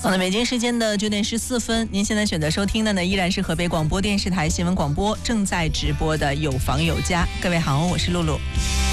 好的，北京时间的9点14分，您现在选择收听的呢，依然是河北广播电视台新闻广播正在直播的有房有家。各位好，我是露露。